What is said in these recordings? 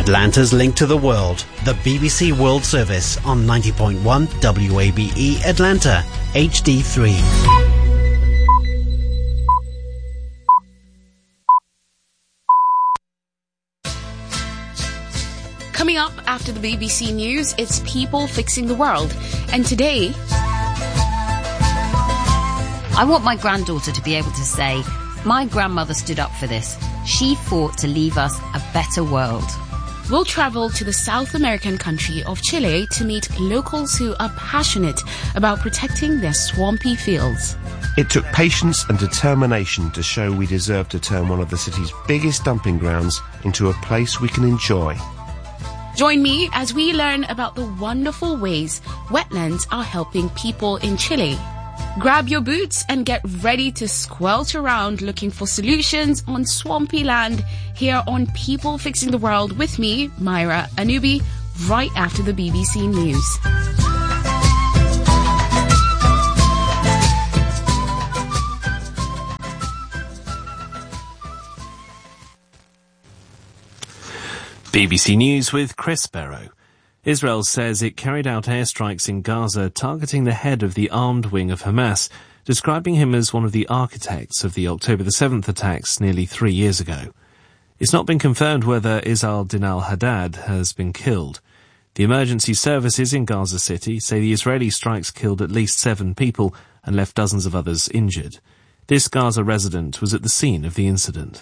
Atlanta's link to the world, the BBC World Service on 90.1 WABE Atlanta, HD3. Coming up after the BBC News, it's People Fixing the World. And today, I want my granddaughter to be able to say, my grandmother stood up for this. She fought to leave us a better world. we'll travel to the South American country of Chile to meet locals who are passionate about protecting their swampy fields. It took patience and determination to show we deserve to turn one of the city's biggest dumping grounds into a place we can enjoy. Join me as we learn about the wonderful ways wetlands are helping people in Chile. Grab your boots and get ready to squelch around looking for solutions on swampy land here on People Fixing the World with me, Myra Anubi, right after the BBC News. BBC News with Chris Barrow. Israel says it carried out airstrikes in Gaza targeting the head of the armed wing of Hamas, describing him as one of the architects of the October the 7th attacks nearly 3 years ago. It's not been confirmed whether Isal Din al-Haddad has been killed. The emergency services in Gaza City say the Israeli strikes killed at least 7 people and left dozens of others injured. This Gaza resident was at the scene of the incident.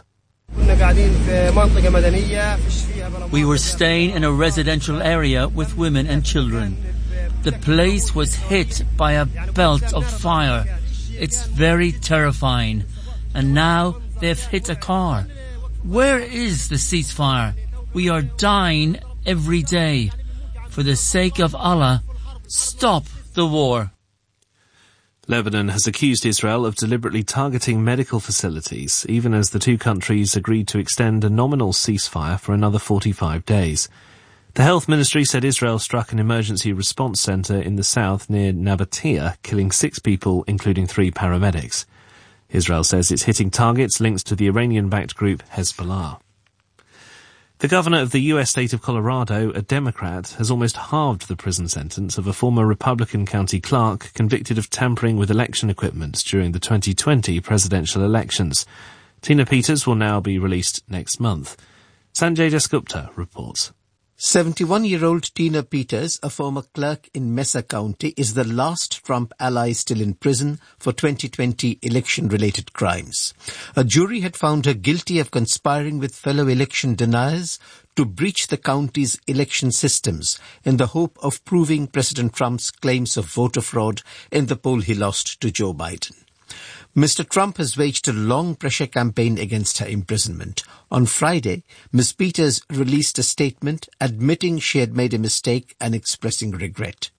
We were staying in a residential area with women and children. The place was hit by a belt of fire. It's very terrifying. And now they've hit a car. Where is the ceasefire? We are dying every day. For the sake of Allah, stop the war. Lebanon has accused Israel of deliberately targeting medical facilities, even as the two countries agreed to extend a nominal ceasefire for another 45 days. The health ministry said Israel struck an emergency response centre in the south near Nabatea, killing 6 people, including 3 paramedics. Israel says it's hitting targets linked to the Iranian-backed group Hezbollah. The governor of the U.S. state of Colorado, a Democrat, has almost halved the prison sentence of a former Republican county clerk convicted of tampering with election equipment during the 2020 presidential elections. Tina Peters will now be released next month. Sanjay Dasgupta reports. 71-year-old Tina Peters, a former clerk in Mesa County, is the last Trump ally still in prison for 2020 election-related crimes. A jury had found her guilty of conspiring with fellow election deniers to breach the county's election systems in the hope of proving President Trump's claims of voter fraud in the poll he lost to Joe Biden. Mr. Trump has waged a long pressure campaign against her imprisonment. On Friday, Ms. Peters released a statement admitting she had made a mistake and expressing regret.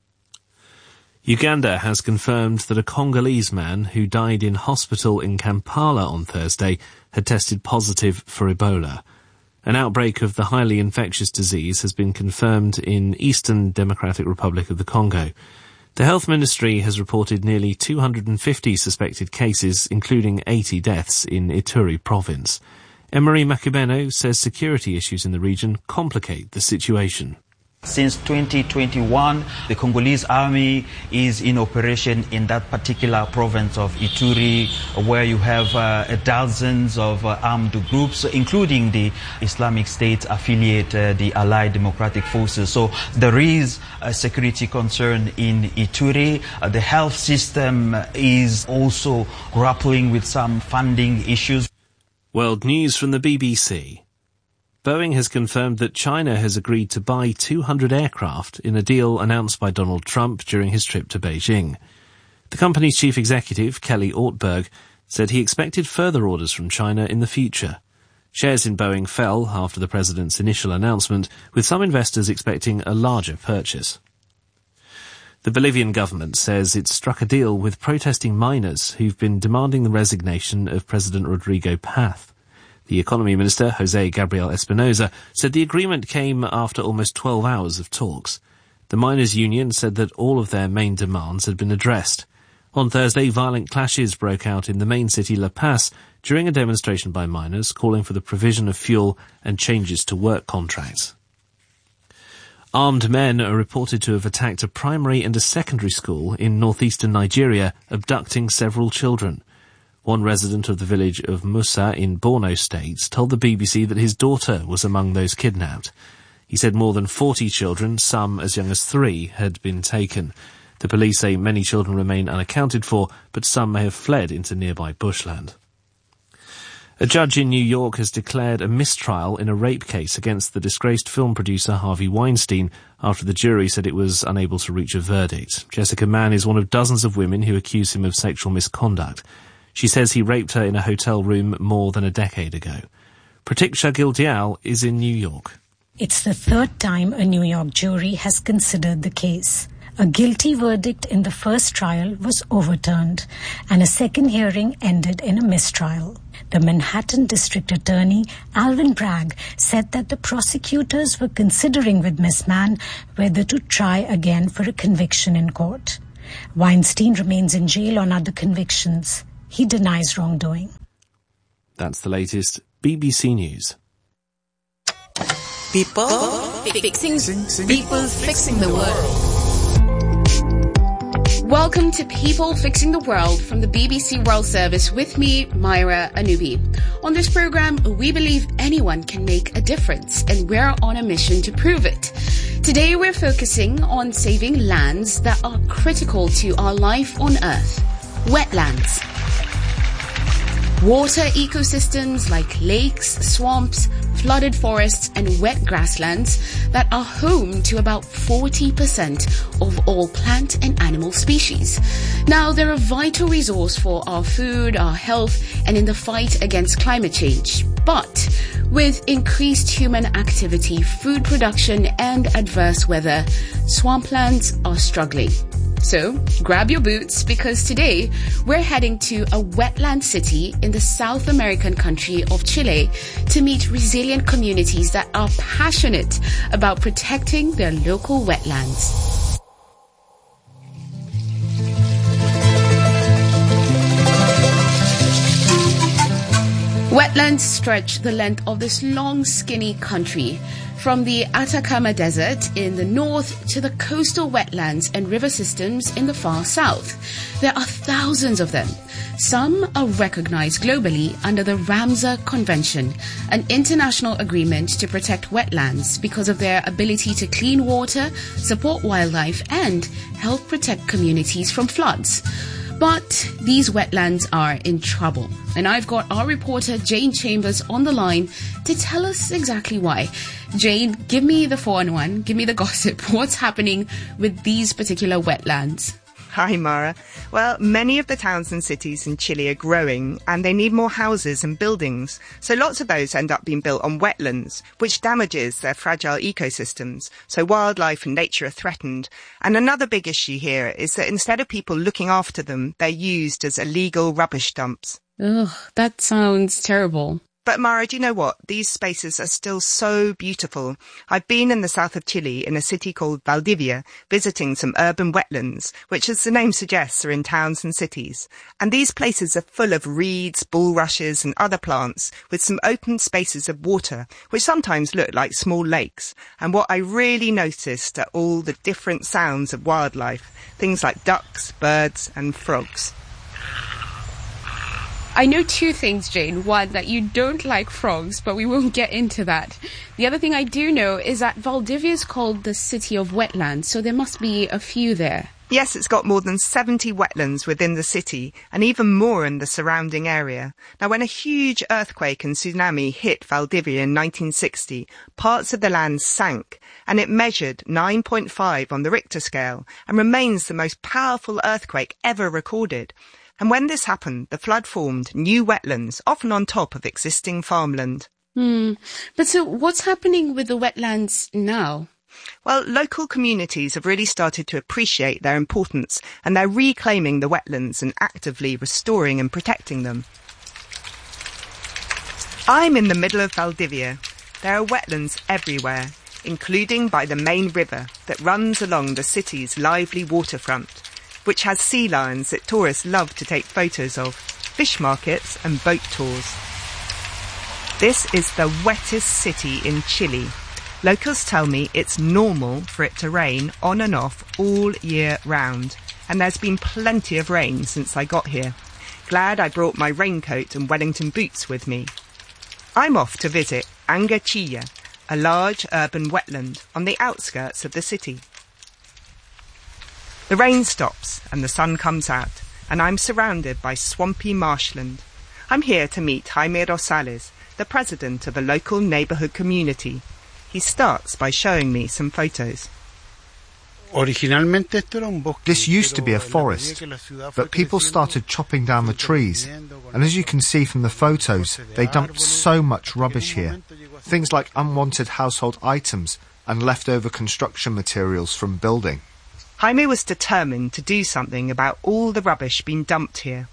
Uganda has confirmed that a Congolese man who died in hospital in Kampala on Thursday had tested positive for Ebola. An outbreak of the highly infectious disease has been confirmed in Eastern Democratic Republic of the Congo. The Health Ministry has reported nearly 250 suspected cases, including 80 deaths in Ituri province. Emery Makubeno says security issues in the region complicate the situation. Since 2021, the Congolese army is in operation in that particular province of Ituri, where you have dozens of armed groups, including the Islamic State affiliate, the Allied Democratic Forces. So there is a security concern in Ituri. The health system is also grappling with some funding issues. World news from the BBC. Boeing has confirmed that China has agreed to buy 200 aircraft in a deal announced by Donald Trump during his trip to Beijing. The company's chief executive, Kelly Ortberg, said he expected further orders from China in the future. Shares in Boeing fell after the president's initial announcement, with some investors expecting a larger purchase. The Bolivian government says it struck a deal with protesting miners who've been demanding the resignation of President Rodrigo Paz. The Economy Minister, José Gabriel Espinosa, said the agreement came after almost 12 hours of talks. The miners' union said that all of their main demands had been addressed. On Thursday, violent clashes broke out in the main city La Paz during a demonstration by miners calling for the provision of fuel and changes to work contracts. Armed men are reported to have attacked a primary and a secondary school in northeastern Nigeria, abducting several children. One resident of the village of Musa in Borno State told the BBC that his daughter was among those kidnapped. He said more than 40 children, some as young as 3, had been taken. The police say many children remain unaccounted for, but some may have fled into nearby bushland. A judge in New York has declared a mistrial in a rape case against the disgraced film producer Harvey Weinstein after the jury said it was unable to reach a verdict. Jessica Mann is one of dozens of women who accuse him of sexual misconduct. She says he raped her in a hotel room more than a decade ago. Pratiksha Gildial is in New York. It's the third time a New York jury has considered the case. A guilty verdict in the first trial was overturned, and a second hearing ended in a mistrial. The Manhattan District Attorney, Alvin Bragg, said that the prosecutors were considering with Ms. Mann whether to try again for a conviction in court. Weinstein remains in jail on other convictions. He denies wrongdoing. That's the latest BBC News. People fixing the world. Welcome to People Fixing the World from the BBC World Service with me, Myra Anubi. On this program, we believe anyone can make a difference, and we're on a mission to prove it. Today, we're focusing on saving lands that are critical to our life on Earth. Wetlands. Water ecosystems like lakes, swamps, flooded forests and wet grasslands that are home to about 40% of all plant and animal species. Now, they're a vital resource for our food, our health, and in the fight against climate change. But with increased human activity, food production, and adverse weather, swamplands are struggling. So, grab your boots because today we're heading to a wetland city in the South American country of Chile to meet resilient communities that are passionate about protecting their local wetlands. Wetlands stretch the length of this long, skinny country, from the Atacama Desert in the north to the coastal wetlands and river systems in the far south. There are thousands of them. Some are recognized globally under the Ramsar Convention, an international agreement to protect wetlands because of their ability to clean water, support wildlife, and help protect communities from floods. But these wetlands are in trouble. And I've got our reporter Jane Chambers on the line to tell us exactly why. Jane, give me the 4-on-1, give me the gossip. What's happening with these particular wetlands? Hi, Mara. Well, many of the towns and cities in Chile are growing and they need more houses and buildings. So lots of those end up being built on wetlands, which damages their fragile ecosystems. So wildlife and nature are threatened. And another big issue here is that instead of people looking after them, they're used as illegal rubbish dumps. Ugh, that sounds terrible. But Mara, do you know what? These spaces are still so beautiful. I've been in the south of Chile in a city called Valdivia, visiting some urban wetlands, which as the name suggests are in towns and cities. And these places are full of reeds, bulrushes and other plants with some open spaces of water, which sometimes look like small lakes. And what I really noticed are all the different sounds of wildlife, things like ducks, birds and frogs. I know two things, Jane. One, that you don't like frogs, but we won't get into that. The other thing I do know is that Valdivia is called the City of Wetlands, so there must be a few there. Yes, it's got more than 70 wetlands within the city and even more in the surrounding area. Now, when a huge earthquake and tsunami hit Valdivia in 1960, parts of the land sank and it measured 9.5 on the Richter scale and remains the most powerful earthquake ever recorded. And when this happened, the flood formed new wetlands, often on top of existing farmland. But so what's happening with the wetlands now? Well, local communities have really started to appreciate their importance and they're reclaiming the wetlands and actively restoring and protecting them. I'm in the middle of Valdivia. There are wetlands everywhere, including by the main river that runs along the city's lively waterfront, which has sea lions that tourists love to take photos of, fish markets and boat tours. This is the wettest city in Chile. Locals tell me it's normal for it to rain on and off all year round, and there's been plenty of rain since I got here. Glad I brought my raincoat and Wellington boots with me. I'm off to visit Angachilla, a large urban wetland on the outskirts of the city. The rain stops and the sun comes out, and I'm surrounded by swampy marshland. I'm here to meet Jaime Rosales, the president of a local neighbourhood community. He starts by showing me some photos. This used to be a forest, but people started chopping down the trees, and as you can see from the photos, they dumped so much rubbish here. Things like unwanted household items and leftover construction materials from building. Jaime was determined to do something about all the rubbish being dumped here.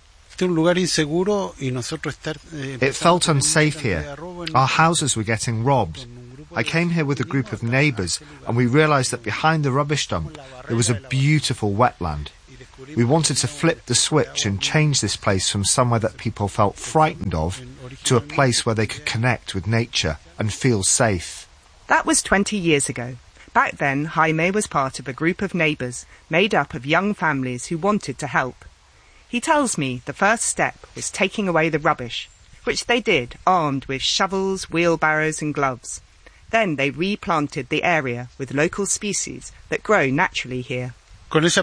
It felt unsafe here. Our houses were getting robbed. I came here with a group of neighbours and we realised that behind the rubbish dump there was a beautiful wetland. We wanted to flip the switch and change this place from somewhere that people felt frightened of to a place where they could connect with nature and feel safe. That was 20 years ago. Back then, Jaime was part of a group of neighbours made up of young families who wanted to help. He tells me the first step was taking away the rubbish, which they did, armed with shovels, wheelbarrows and gloves. Then they replanted the area with local species that grow naturally here. After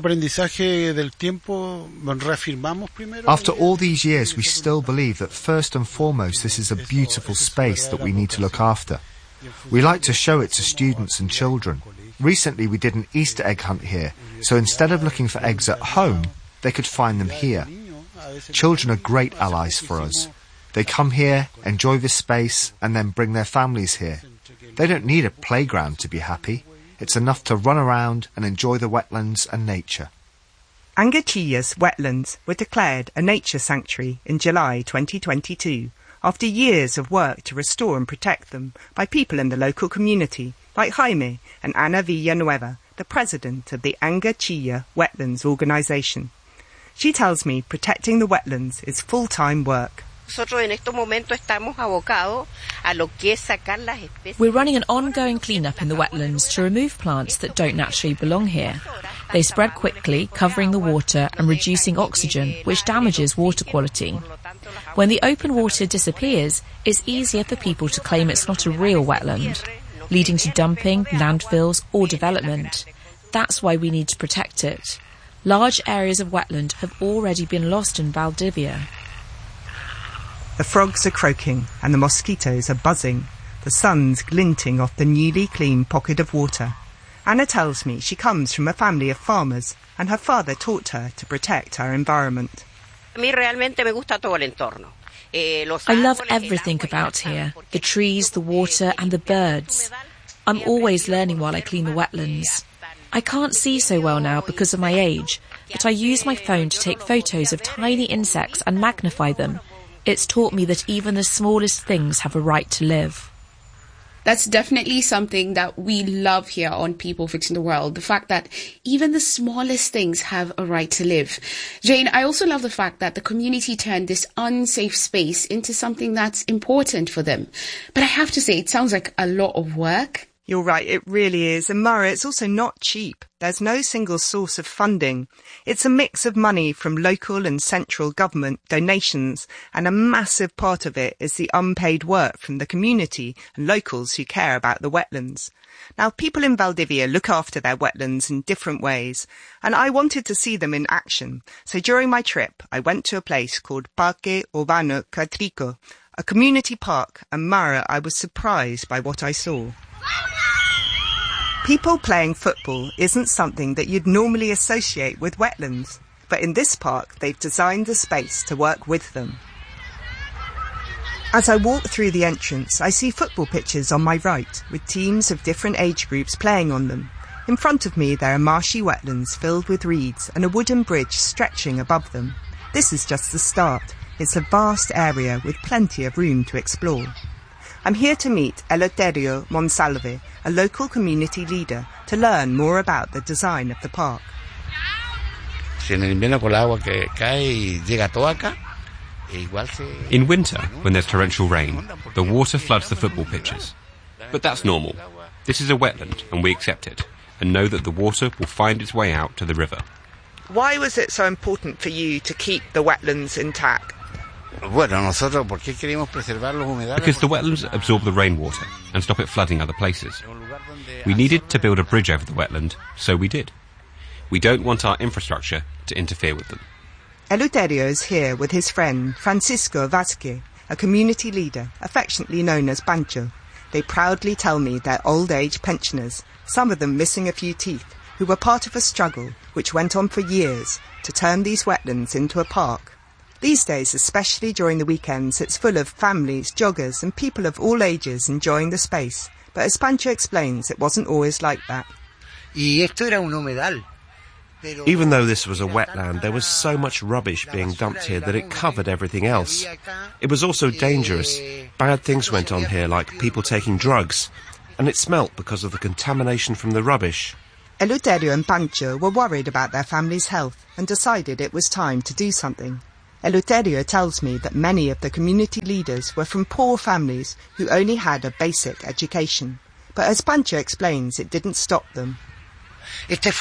all these years, we still believe that first and foremost this is a beautiful space that we need to look after. We like to show it to students and children. Recently we did an Easter egg hunt here, so instead of looking for eggs at home, they could find them here. Children are great allies for us. They come here, enjoy this space, and then bring their families here. They don't need a playground to be happy. It's enough to run around and enjoy the wetlands and nature. Angachilla's wetlands were declared a nature sanctuary in July 2022, after years of work to restore and protect them by people in the local community, like Jaime and Ana Villanueva, the president of the Angachilla Wetlands Organization. She tells me protecting the wetlands is full-time work. We're running an ongoing clean-up in the wetlands to remove plants that don't naturally belong here. They spread quickly, covering the water and reducing oxygen, which damages water quality. When the open water disappears, it's easier for people to claim it's not a real wetland, leading to dumping, landfills or development. That's why we need to protect it. Large areas of wetland have already been lost in Valdivia. The frogs are croaking and the mosquitoes are buzzing. The sun's glinting off the newly clean pocket of water. Anna tells me she comes from a family of farmers and her father taught her to protect our environment. I love everything about here, the trees, the water and the birds. I'm always learning while I clean the wetlands. I can't see so well now because of my age, but I use my phone to take photos of tiny insects and magnify them. It's taught me that even the smallest things have a right to live. That's definitely something that we love here on People Fixing the World. The fact that even the smallest things have a right to live. Jane, I also love the fact that the community turned this unsafe space into something that's important for them. But I have to say, it sounds like a lot of work. You're right, it really is. And Mara, it's also not cheap. There's no single source of funding. It's a mix of money from local and central government donations, and a massive part of it is the unpaid work from the community and locals who care about the wetlands. Now, people in Valdivia look after their wetlands in different ways, and I wanted to see them in action. So during my trip, I went to a place called Parque Urbano Catrico, a community park, and Mara, I was surprised by what I saw. People playing football isn't something that you'd normally associate with wetlands, but in this park they've designed the space to work with them. As I walk through the entrance, I see football pitches on my right, with teams of different age groups playing on them. In front of me there are marshy wetlands filled with reeds and a wooden bridge stretching above them. This is just the start. It's a vast area with plenty of room to explore. I'm here to meet Eleuterio Monsalve, a local community leader, to learn more about the design of the park. In winter, when there's torrential rain, the water floods the football pitches. But that's normal. This is a wetland and we accept it and know that the water will find its way out to the river. Why was it so important for you to keep the wetlands intact? Because the wetlands absorb the rainwater and stop it flooding other places. We needed to build a bridge over the wetland, so we did. We don't want our infrastructure to interfere with them. Eleuterio is here with his friend Francisco Vázquez, a community leader, affectionately known as Pancho. They proudly tell me they're old-age pensioners, some of them missing a few teeth, who were part of a struggle which went on for years to turn these wetlands into a park. These days, especially during the weekends, it's full of families, joggers and people of all ages enjoying the space. But as Pancho explains, it wasn't always like that. Even though this was a wetland, there was so much rubbish being dumped here that it covered everything else. It was also dangerous. Bad things went on here, like people taking drugs, and it smelt because of the contamination from the rubbish. Eleuterio and Pancho were worried about their family's health and decided it was time to do something. Eleuterio tells me that many of the community leaders were from poor families who only had a basic education. But as Pancho explains, it didn't stop them. This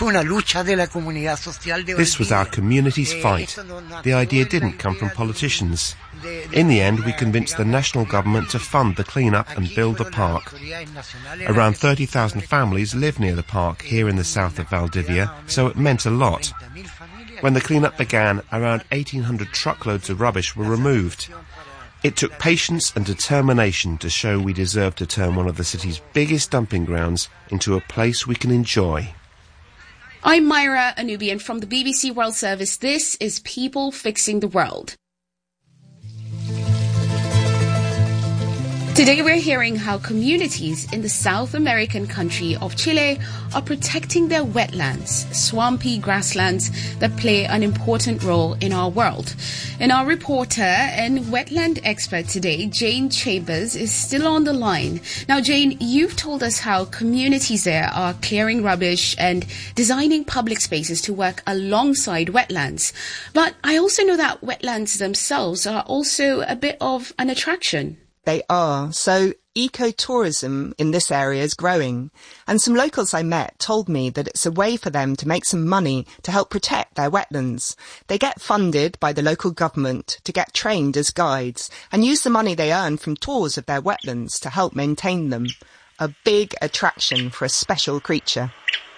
was our community's fight. The idea didn't come from politicians. In the end, we convinced the national government to fund the clean-up and build the park. Around 30,000 families live near the park here in the south of Valdivia, so it meant a lot. When the clean-up began, around 1,800 truckloads of rubbish were removed. It took patience and determination to show we deserve to turn one of the city's biggest dumping grounds into a place we can enjoy. I'm Myra Anubian from the BBC World Service. This is People Fixing the World. Today we're hearing how communities in the South American country of Chile are protecting their wetlands, swampy grasslands that play an important role in our world. And our reporter and wetland expert today, Jane Chambers, is still on the line. Now, Jane, you've told us how communities there are clearing rubbish and designing public spaces to work alongside wetlands. But I also know that wetlands themselves are also a bit of an attraction. They are. So ecotourism in this area is growing. And some locals I met told me that it's a way for them to make some money to help protect their wetlands. They get funded by the local government to get trained as guides and use the money they earn from tours of their wetlands to help maintain them. A big attraction for a special creature.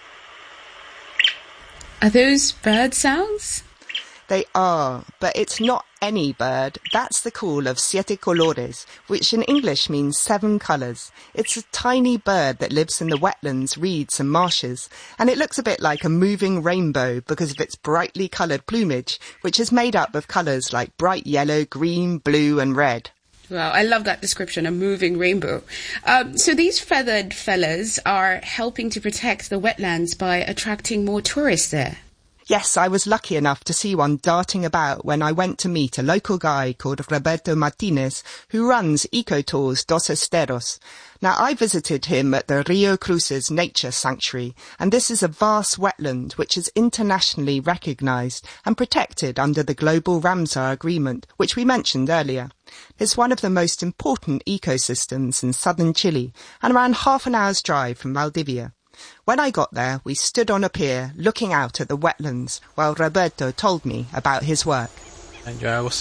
Are those bird sounds? They are, but it's not any bird. That's the call of siete colores, which in English means 7 colours. It's a tiny bird that lives in the wetlands, reeds and marshes, and it looks a bit like a moving rainbow because of its brightly coloured plumage, which is made up of colours like bright yellow, green, blue and red. Wow, I love that description, a moving rainbow. So these feathered fellas are helping to protect the wetlands by attracting more tourists there. Yes, I was lucky enough to see one darting about when I went to meet a local guy called Roberto Martinez, who runs Ecotours Dos Esteros. Now, I visited him at the Rio Cruces Nature Sanctuary, and this is a vast wetland which is internationally recognised and protected under the Global Ramsar Agreement, which we mentioned earlier. It's one of the most important ecosystems in southern Chile, and around half an hour's drive from Valdivia. When I got there, we stood on a pier looking out at the wetlands while Roberto told me about his work. I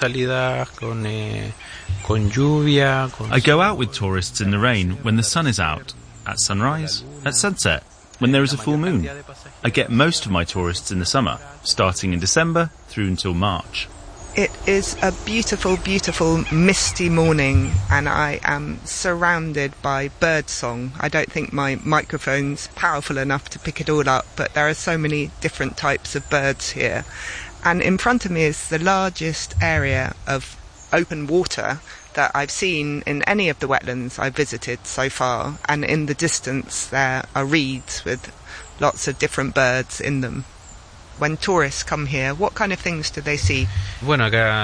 go out with tourists in the rain when the sun is out, at sunrise, at sunset, when there is a full moon. I get most of my tourists in the summer, starting in December through until March. It is a beautiful, beautiful misty morning and I am surrounded by birdsong. I don't think my microphone's powerful enough to pick it all up, but there are so many different types of birds here. And in front of me is the largest area of open water that I've seen in any of the wetlands I've visited so far. And in the distance there are reeds with lots of different birds in them. When tourists come here, what kind of things do they see? We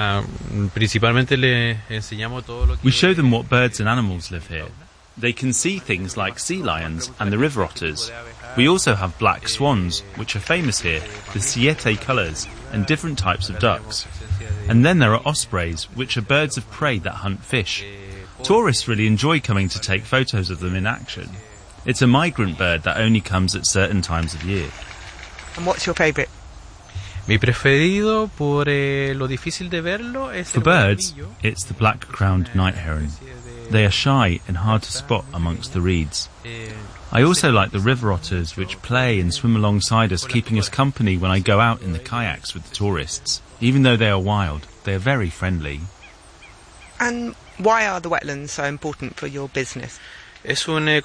show them what birds and animals live here. They can see things like sea lions and the river otters. We also have black swans, which are famous here, with siete colours and different types of ducks. And then there are ospreys, which are birds of prey that hunt fish. Tourists really enjoy coming to take photos of them in action. It's a migrant bird that only comes at certain times of year. And what's your favourite? For birds, it's the black-crowned night heron. They are shy and hard to spot amongst the reeds. I also like the river otters, which play and swim alongside us, keeping us company when I go out in the kayaks with the tourists. Even though they are wild, they are very friendly. And why are the wetlands so important for your business? This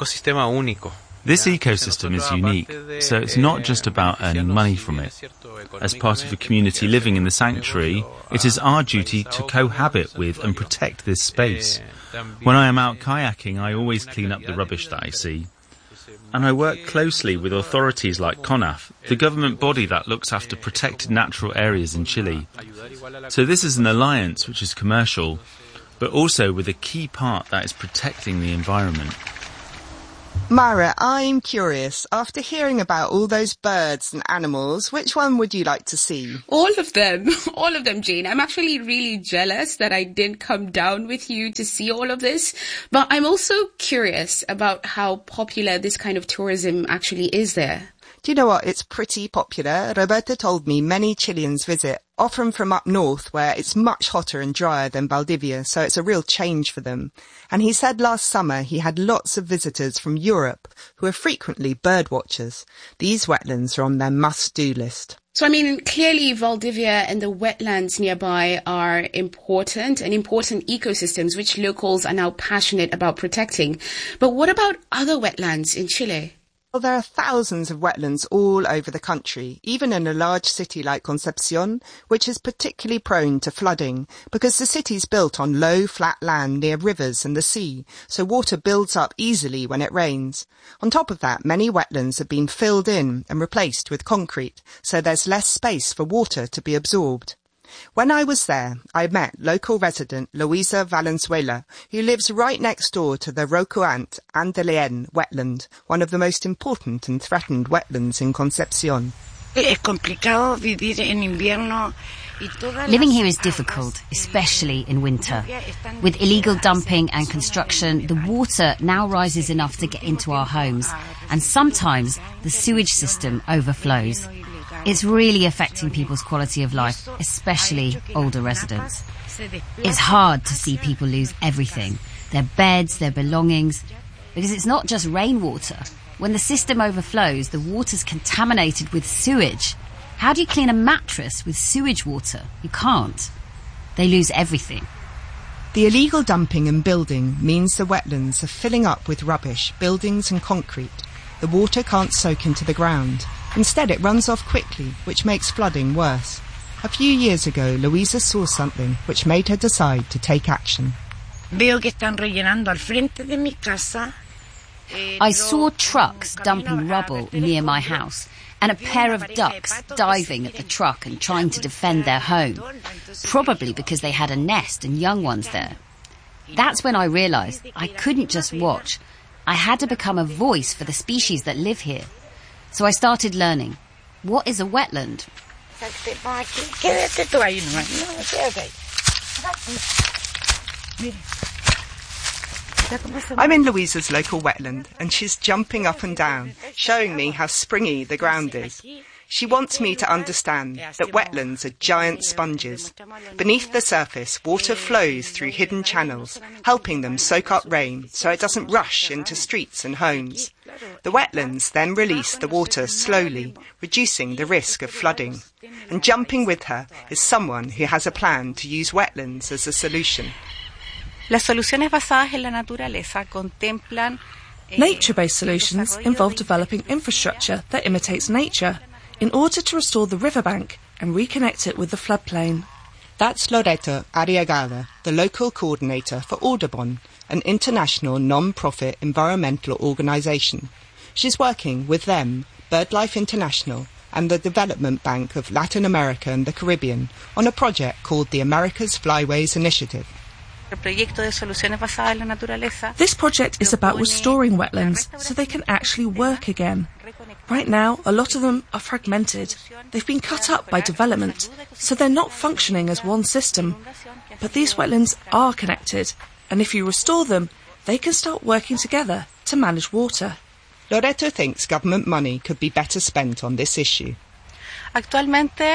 ecosystem is unique, so it's not just about earning money from it. As part of a community living in the sanctuary, it is our duty to cohabit with and protect this space. When I am out kayaking, I always clean up the rubbish that I see. And I work closely with authorities like CONAF, the government body that looks after protected natural areas in Chile. So this is an alliance which is commercial, but also with a key part that is protecting the environment. Mara, I'm curious. After hearing about all those birds and animals, which one would you like to see? All of them, Jane. I'm actually really jealous that I didn't come down with you to see all of this. But I'm also curious about how popular this kind of tourism actually is there. Do you know what? It's pretty popular. Roberta told me many Chileans visit, often from up north where it's much hotter and drier than Valdivia, so it's a real change for them. And he said last summer he had lots of visitors from Europe who are frequently bird watchers. These wetlands are on their must-do list. So, I mean, clearly Valdivia and the wetlands nearby are important ecosystems which locals are now passionate about protecting. But what about other wetlands in Chile? Well, there are thousands of wetlands all over the country, even in a large city like Concepcion, which is particularly prone to flooding because the city's built on low, flat land near rivers and the sea, so water builds up easily when it rains. On top of that, many wetlands have been filled in and replaced with concrete, so there's less space for water to be absorbed. When I was there, I met local resident Luisa Valenzuela, who lives right next door to the Rocuant Andeleén wetland, one of the most important and threatened wetlands in Concepcion. Living here is difficult, especially in winter. With illegal dumping and construction, the water now rises enough to get into our homes, and sometimes the sewage system overflows. It's really affecting people's quality of life, especially older residents. It's hard to see people lose everything, their beds, their belongings, because it's not just rainwater. When the system overflows, the water's contaminated with sewage. How do you clean a mattress with sewage water? You can't. They lose everything. The illegal dumping and building means the wetlands are filling up with rubbish, buildings and concrete. The water can't soak into the ground. Instead, it runs off quickly, which makes flooding worse. A few years ago, Luisa saw something which made her decide to take action. I saw trucks dumping rubble near my house and a pair of ducks diving at the truck and trying to defend their home, probably because they had a nest and young ones there. That's when I realised I couldn't just watch. I had to become a voice for the species that live here. So I started learning. What is a wetland? I'm in Luisa's local wetland, and she's jumping up and down, showing me how springy the ground is. She wants me to understand that wetlands are giant sponges. Beneath the surface, water flows through hidden channels, helping them soak up rain so it doesn't rush into streets and homes. The wetlands then release the water slowly, reducing the risk of flooding. And jumping with her is someone who has a plan to use wetlands as a solution. Nature-based solutions involve developing infrastructure that imitates nature in order to restore the riverbank and reconnect it with the floodplain. That's Loreto Arriagada, the local coordinator for Audubon, an international non-profit environmental organisation. She's working with them, BirdLife International, and the Development Bank of Latin America and the Caribbean on a project called the America's Flyways Initiative. This project is about restoring wetlands so they can actually work again. Right now, a lot of them are fragmented. They've been cut up by development, so they're not functioning as one system. But these wetlands are connected, and if you restore them, they can start working together to manage water. Loreto thinks government money could be better spent on this issue. At the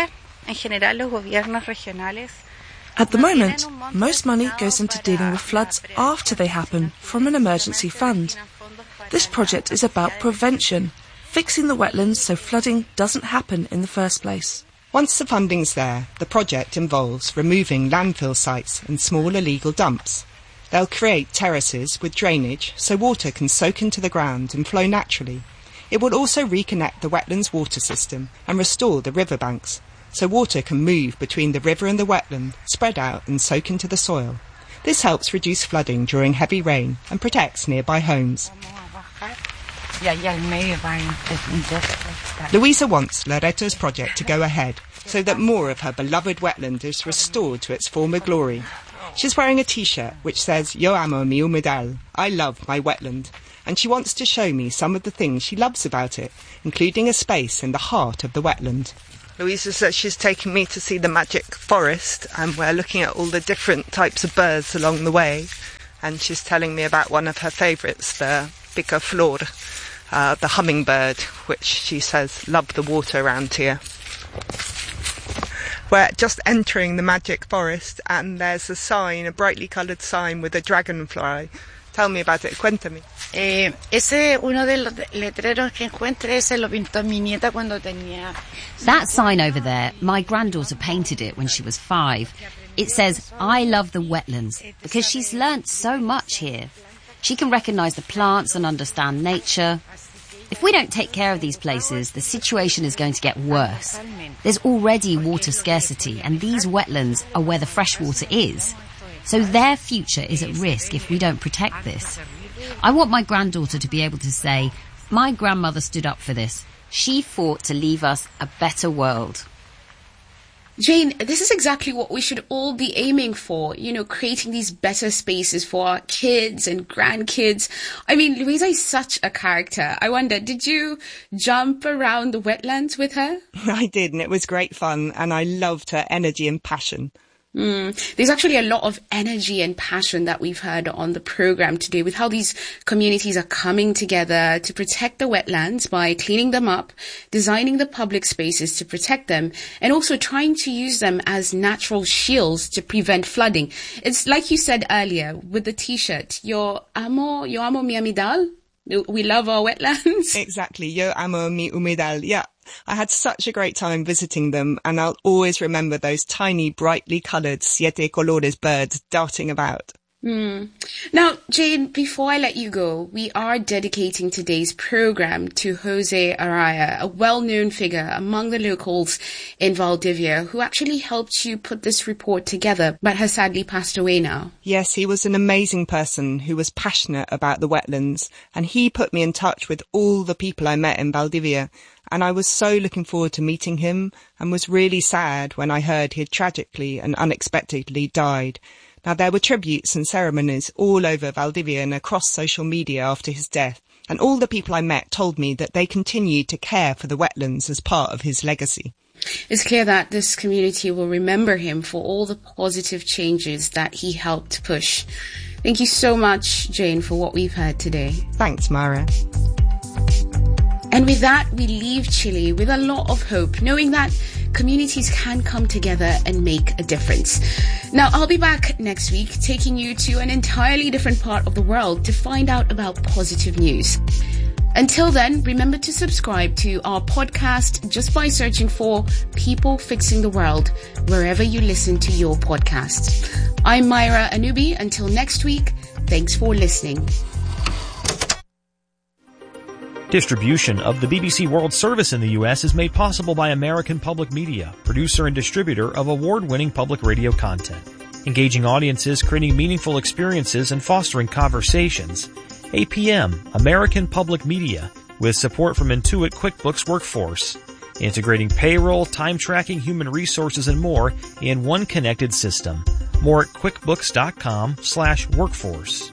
moment, most money goes into dealing with floods after they happen from an emergency fund. This project is about prevention, fixing the wetlands so flooding doesn't happen in the first place. Once the funding's there, the project involves removing landfill sites and small illegal dumps. They'll create terraces with drainage so water can soak into the ground and flow naturally. It will also reconnect the wetlands water system and restore the riverbanks, so water can move between the river and the wetland, spread out and soak into the soil. This helps reduce flooding during heavy rain and protects nearby homes. Luisa wants Loreto's project to go ahead so that more of her beloved wetland is restored to its former glory. She's wearing a t-shirt which says, Yo amo mi humedal, I love my wetland, and she wants to show me some of the things she loves about it, including a space in the heart of the wetland. Louisa says she's taking me to see the magic forest, and we're looking at all the different types of birds along the way, and she's telling me about one of her favourites, the picaflor, the hummingbird, which she says love the water around here. We're just entering the magic forest, and there's a sign, a brightly coloured sign with a dragonfly. Tell me about it, cuéntame. That sign over there, my granddaughter painted it when she was 5. It says, I love the wetlands, because she's learnt so much here. She can recognise the plants and understand nature. If we don't take care of these places, the situation is going to get worse. There's already water scarcity, and these wetlands are where the fresh water is. So their future is at risk if we don't protect this. I want my granddaughter to be able to say, my grandmother stood up for this. She fought to leave us a better world. Jane, this is exactly what we should all be aiming for, creating these better spaces for our kids and grandkids. I mean, Louisa is such a character. I wonder, did you jump around the wetlands with her? I did, and it was great fun, and I loved her energy and passion. There's actually a lot of energy and passion that we've heard on the program today with how these communities are coming together to protect the wetlands by cleaning them up, designing the public spaces to protect them, and also trying to use them as natural shields to prevent flooding. It's like you said earlier with the t-shirt, yo amo mi humedal. We love our wetlands. Exactly, yo amo mi humedal, yeah. I had such a great time visiting them, and I'll always remember those tiny, brightly coloured siete colores birds darting about. Now, Jane, before I let you go, we are dedicating today's program to Jose Araya, a well-known figure among the locals in Valdivia, who actually helped you put this report together, but has sadly passed away now. Yes, he was an amazing person who was passionate about the wetlands, and he put me in touch with all the people I met in Valdivia. And I was so looking forward to meeting him, and was really sad when I heard he had tragically and unexpectedly died. Now, there were tributes and ceremonies all over Valdivia and across social media after his death, and all the people I met told me that they continued to care for the wetlands as part of his legacy. It's clear that this community will remember him for all the positive changes that he helped push. Thank you so much, Jane, for what we've heard today. Thanks, Mara. And with that, we leave Chile with a lot of hope, knowing that communities can come together and make a difference. Now, I'll be back next week, taking you to an entirely different part of the world to find out about positive news. Until then, remember to subscribe to our podcast just by searching for People Fixing the World, wherever you listen to your podcasts. I'm Myra Anubi. Until next week, thanks for listening. Distribution of the BBC World Service in the U.S. is made possible by American Public Media, producer and distributor of award-winning public radio content. Engaging audiences, creating meaningful experiences, and fostering conversations. APM, American Public Media, with support from Intuit QuickBooks Workforce. Integrating payroll, time tracking, human resources, and more in one connected system. More at quickbooks.com/workforce.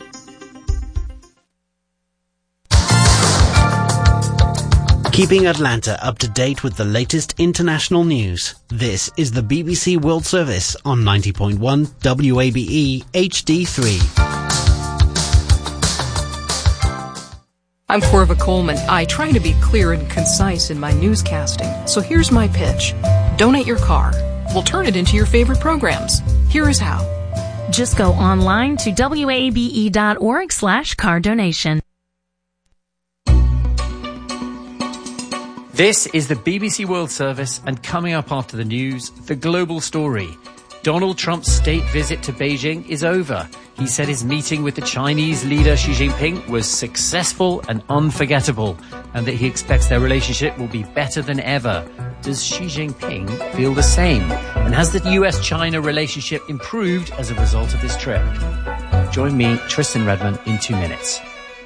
Keeping Atlanta up to date with the latest international news. This is the BBC World Service on 90.1 WABE HD3. I'm Corva Coleman. I try to be clear and concise in my newscasting. So here's my pitch. Donate your car. We'll turn it into your favorite programs. Here is how. Just go online to wabe.org/car donation. This is the BBC World Service, and coming up after the news, the global story. Donald Trump's state visit to Beijing is over. He said his meeting with the Chinese leader Xi Jinping was successful and unforgettable, and that he expects their relationship will be better than ever. Does Xi Jinping feel the same? And has the US-China relationship improved as a result of this trip? Join me, Tristan Redman, in 2 minutes.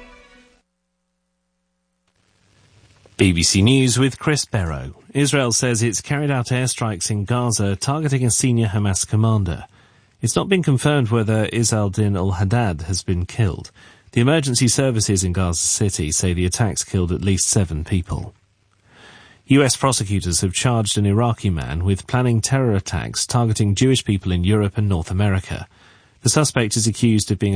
BBC News with Chris Barrow. Israel says it's carried out airstrikes in Gaza targeting a senior Hamas commander. It's not been confirmed whether Izz al-Din al-Haddad has been killed. The emergency services in Gaza City say the attacks killed at least 7 people. US prosecutors have charged an Iraqi man with planning terror attacks targeting Jewish people in Europe and North America. The suspect is accused of being